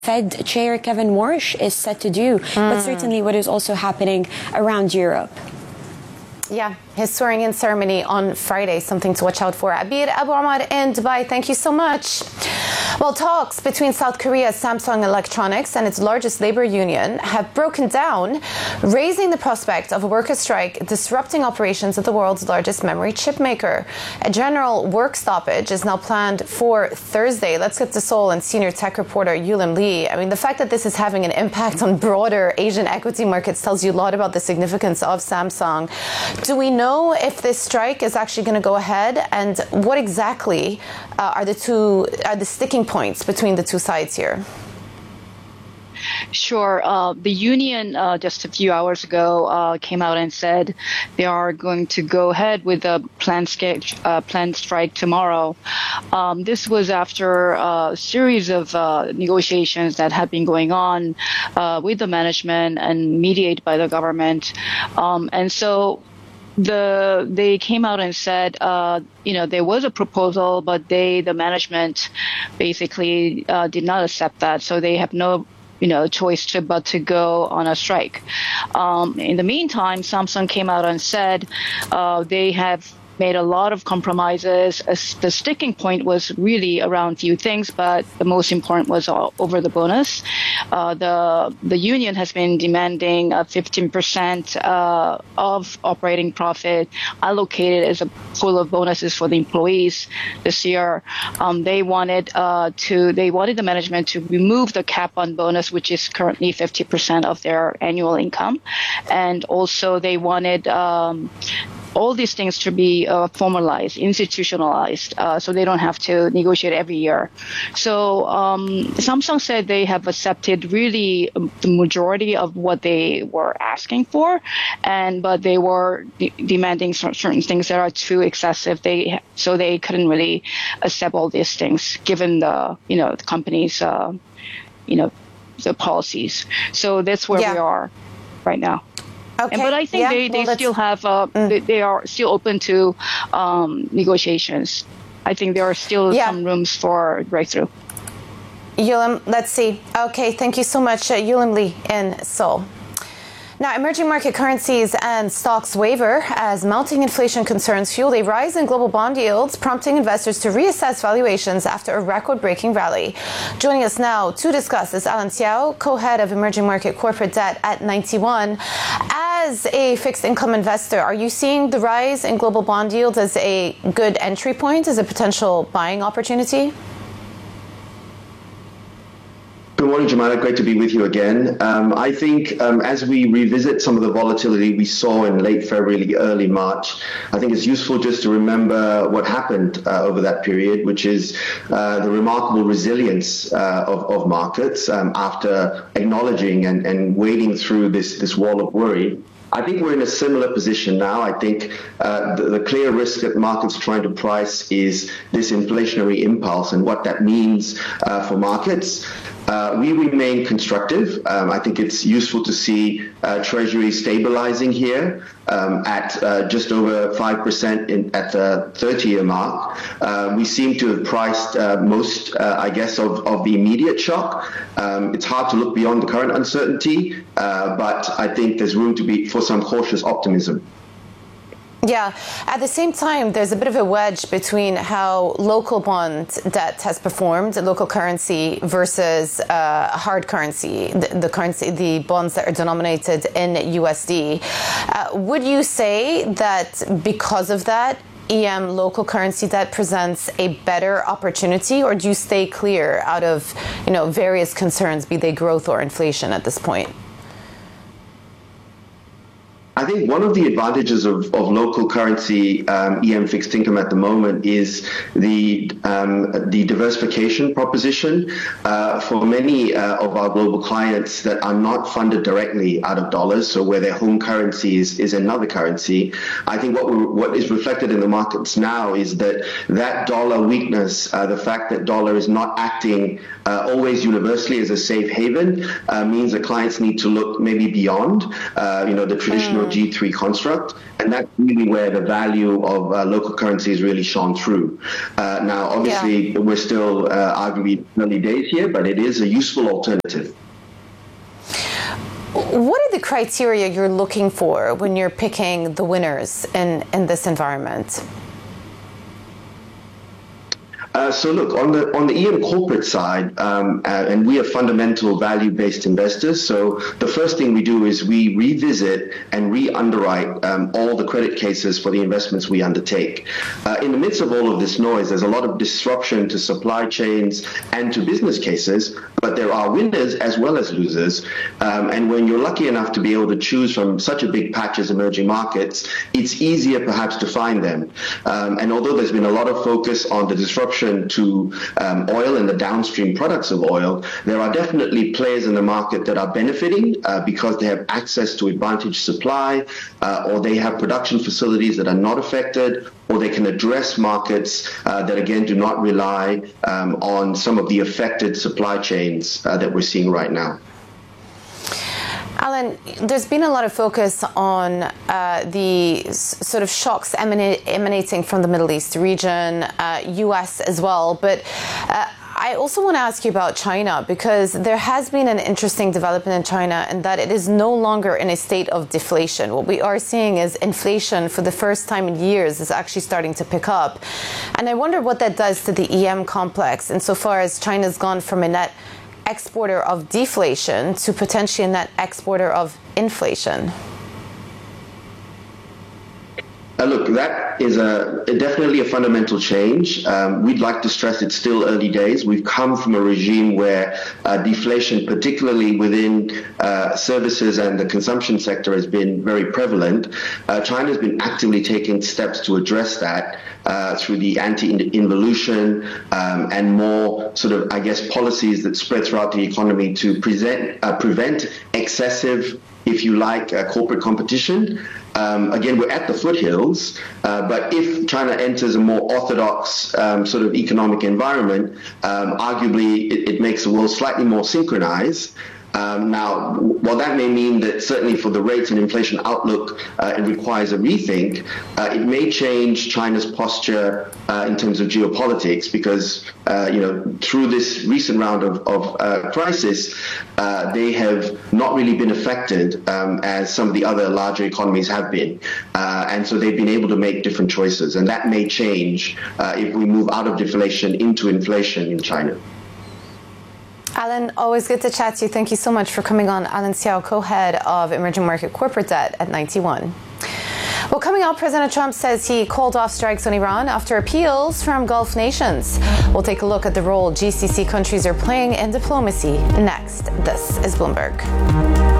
Fed Chair Kevin Warsh is set to do, but certainly what is also happening around Europe. Yeah, his swearing-in ceremony on Friday, something to watch out for. Abir Abu Omar in Dubai, thank you so much. Well, talks between South Korea's Samsung Electronics and its largest labor union have broken down, raising the prospect of a worker strike disrupting operations at the world's largest memory chip maker. A general work stoppage is now planned for Thursday. Let's get to Seoul and senior tech reporter Yulim Lee. I mean, the fact that this is having an impact on broader Asian equity markets tells you a lot about the significance of Samsung. Do we know if this strike is actually going to go ahead, and what exactly are the sticking points between the two sides here? Sure. The union just a few hours ago came out and said they are going to go ahead with a planned strike tomorrow. This was after a series of negotiations that had been going on with the management and mediated by the government. And so they came out and said, there was a proposal, but the management basically did not accept that. So they have no choice but to go on a strike. In the meantime, Samsung came out and said they have made a lot of compromises. The sticking point was really around few things, but the most important was over the bonus. The union has been demanding 15% of operating profit allocated as a pool of bonuses for the employees this year. They wanted the management to remove the cap on bonus, which is currently 50% of their annual income, and also they wanted all these things to be formalized, institutionalized, so they don't have to negotiate every year. So Samsung said they have accepted really the majority of what they were asking for, but they were demanding certain things that are too excessive. So they couldn't really accept all these things, given the the company's the policies. So that's where we are right now. Okay. But I think they still have they are still open to negotiations. I think there are still some rooms for breakthrough. Yulim, let's see. Okay, thank you so much, Yulim Lee in Seoul. Now, emerging market currencies and stocks waver as mounting inflation concerns fuel a rise in global bond yields, prompting investors to reassess valuations after a record-breaking rally. Joining us now to discuss is Alan Xiao, co-head of emerging market corporate debt at 91. As a fixed income investor, are you seeing the rise in global bond yields as a good entry point, as a potential buying opportunity? Good morning, Jemima. Great to be with you again. I think as we revisit some of the volatility we saw in late February, early March, I think it's useful just to remember what happened over that period, which is the remarkable resilience of markets after acknowledging and wading through this wall of worry. I think we're in a similar position now. I think the clear risk that markets are trying to price is this inflationary impulse and what that means for markets. We remain constructive. I think it's useful to see Treasury stabilizing here at just over 5% at the 30-year mark. We seem to have priced most, of the immediate shock. It's hard to look beyond the current uncertainty, but I think there's room for some cautious optimism. Yeah. At the same time, there's a bit of a wedge between how local bond debt has performed, local currency versus hard currency, the bonds that are denominated in USD. Would you say that because of that, EM local currency debt presents a better opportunity, or do you stay clear out of various concerns, be they growth or inflation at this point? I think one of the advantages of local currency EM fixed income at the moment is the diversification proposition for many of our global clients that are not funded directly out of dollars, so where their home currency is another currency. I think what is reflected in the markets now is that dollar weakness, the fact that dollar is not acting always universally as a safe haven, means that clients need to look maybe beyond the traditional G3 construct, and that's really where the value of local currencies really shone through. Now, obviously, we're still arguably early days here, but it is a useful alternative. What are the criteria you're looking for when you're picking the winners in this environment? So look, on the EM corporate side, and we are fundamental value-based investors, so the first thing we do is we revisit and re-underwrite all the credit cases for the investments we undertake. In the midst of all of this noise, there's a lot of disruption to supply chains and to business cases, but there are winners as well as losers. And when you're lucky enough to be able to choose from such a big patch as emerging markets, it's easier perhaps to find them. And although there's been a lot of focus on the disruption to oil and the downstream products of oil, there are definitely players in the market that are benefiting because they have access to advantage supply, or they have production facilities that are not affected, or they can address markets that, again, do not rely on some of the affected supply chains that we're seeing right now. Alan, there's been a lot of focus on the sort of shocks emanating from the Middle East region, US as well, but I also want to ask you about China, because there has been an interesting development in China in that it is no longer in a state of deflation. What we are seeing is inflation for the first time in years is actually starting to pick up. And I wonder what that does to the EM complex insofar as China's gone from a net exporter of deflation to potentially a net exporter of inflation. Look, that is definitely a fundamental change. We'd like to stress it's still early days. We've come from a regime where deflation, particularly within services and the consumption sector, has been very prevalent. China's been actively taking steps to address that through the anti-involution and more sort of, I guess, policies that spread throughout the economy to prevent excessive, if you like, corporate competition. Again, we're at the foothills, but if China enters a more orthodox sort of economic environment, arguably it makes the world slightly more synchronized. Now, while that may mean that certainly for the rates and inflation outlook, it requires a rethink, it may change China's posture in terms of geopolitics because, through this recent round of crisis, they have not really been affected as some of the other larger economies have been. And so they've been able to make different choices. And that may change if we move out of deflation into inflation in China. Alan, always good to chat to you. Thank you so much for coming on. Alan Xiao, co-head of Emerging Market Corporate Debt at 91. Well, coming up, President Trump says he called off strikes on Iran after appeals from Gulf nations. We'll take a look at the role GCC countries are playing in diplomacy next. This is Bloomberg.